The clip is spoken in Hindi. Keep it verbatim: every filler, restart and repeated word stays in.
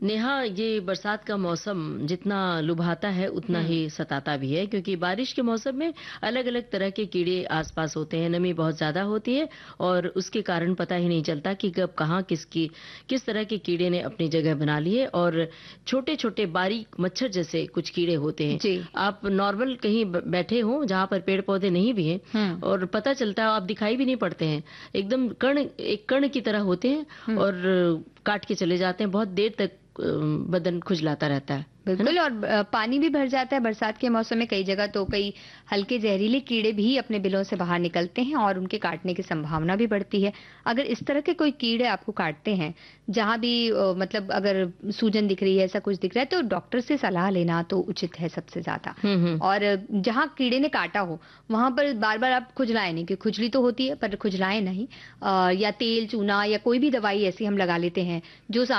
नेहा, ये बरसात का मौसम जितना लुभाता है उतना हुँ। ही सताता भी है, क्योंकि बारिश के मौसम में अलग-अलग तरह के कीड़े आसपास होते हैं, नमी बहुत ज़्यादा होती है और उसके कारण पता ही नहीं चलता कि कब कहाँ किसकी किस तरह के कीड़े ने अपनी जगह बना ली है। और छोटे-छोटे बारीक मच्छर जैसे कुछ कीड़े होते हैं। जी। आप नॉर्मल कहीं ब बैठे हों जहाँ पर पेड़-पौधे नहीं भी हैं हुँ। और पता चलता है, आप दिखाई भी नहीं पड़ते हैं। एकदम कण एक कण की तरह होते हैं हुँ। और काट के चले जाते हैं। बहुत देर तक अ, बदन खुजलाता रहता है, है ना? बिल्कुल। और अ, पानी भी भर जाता है बरसात के मौसम में कई जगह, तो कई हल्के जहरीले कीड़े भी अपने बिलों से बाहर निकलते हैं और उनके काटने की संभावना भी बढ़ती है। अगर इस तरह के कोई कीड़े आपको काटते हैं, जहाँ भी अ, मतलब अगर सूजन दिख रही है, ऐसा कुछ दिख रहा है, तो डॉक्टर से सलाह लेना तो उचित है सबसे ज़्यादा। हुँ, हुँ। और जहाँ कीड़े ने काटा हो, वहाँ पर बार-बार आप खुजलाएँ नहीं, क्योंकि खुजली तो होती है, पर खुजलाएँ नहीं। अ, या तेल, चूना या कोई भी दवाई ऐसी हम लगा लेते हैं, जो